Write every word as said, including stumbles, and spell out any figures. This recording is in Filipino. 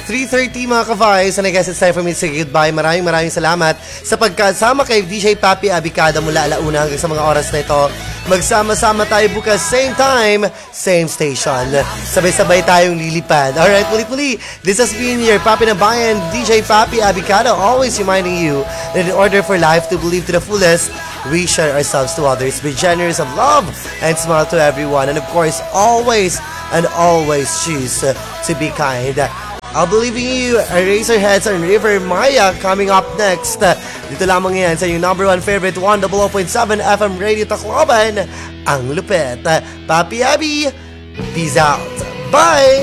three thirty mga ka-Vice, and I guess it's time for me to say goodbye. Maraming maraming salamat sa pagkasama kay D J Papi Abicada mula alauna hanggang sa mga oras na ito. Magsama-sama tayo bukas, same time, same station. Sabay-sabay tayong lilipad. Alright, muli-muli, this has been your Papi na Bayan, D J Papi Abicada, always reminding you that in order for life to believe to the fullest, we share ourselves to others, be generous of love, and smile to everyone. And of course, always and always choose to be kind. I'll be leaving you Eraserheads and River Maya coming up next. Dito lamang yan sa yung number one favorite one oh oh point seven F M Radio Tacloban, ang lupet. Papi Abby, peace out. Bye!